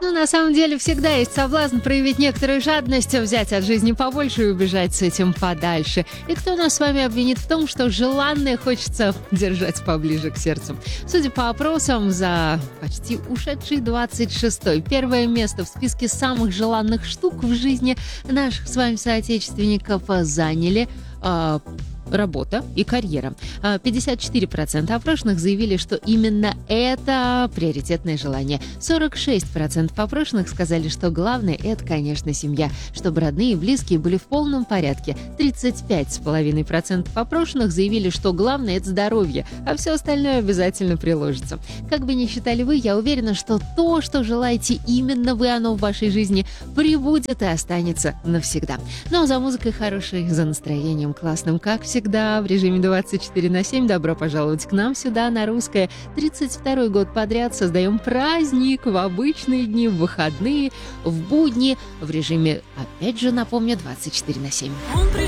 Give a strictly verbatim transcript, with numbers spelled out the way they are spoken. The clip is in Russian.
Ну, на самом деле, всегда есть соблазн проявить некоторую жадность, взять от жизни побольше и убежать с этим подальше. И кто нас с вами обвинит в том, что желанное хочется держать поближе к сердцу? Судя по опросам, за почти ушедший двадцать шестой первое место в списке самых желанных штук в жизни наших с вами соотечественников заняли э, работа и карьера. пятьдесят четыре процента опрошенных заявили, что именно это приоритетное желание. сорок шесть процентов опрошенных сказали, что главное – это, конечно, семья, чтобы родные и близкие были в полном порядке. тридцать пять целых пять десятых процента опрошенных заявили, что главное – это здоровье, а все остальное обязательно приложится. Как бы ни считали вы, я уверена, что то, что желаете именно вы, оно в вашей жизни прибудет и останется навсегда. Ну а за музыкой хорошей, за настроением классным, как всегда, всегда в режиме двадцать четыре на семь. Добро пожаловать к нам сюда, на Русское. тридцать второй год подряд создаем праздник в обычные дни, в выходные, в будни, в режиме, опять же, напомню, двадцать четыре на семь.